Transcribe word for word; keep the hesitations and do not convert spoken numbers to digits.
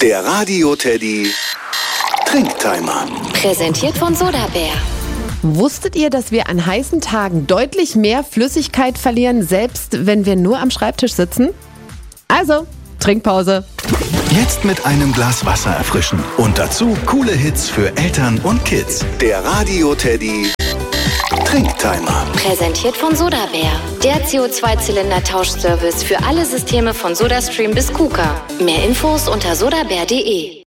Der Radio Teddy Trinktimer. Präsentiert von Sodabär. Wusstet ihr, dass wir an heißen Tagen deutlich mehr Flüssigkeit verlieren, selbst wenn wir nur am Schreibtisch sitzen? Also, Trinkpause. Jetzt mit einem Glas Wasser erfrischen. Und dazu coole Hits für Eltern und Kids. Der Radio Teddy Trinktimer. Präsentiert von Sodabär. Der C O zwei Zylinder Tauschservice für alle Systeme von SodaStream bis KUKA. Mehr Infos unter sodabär punkt de.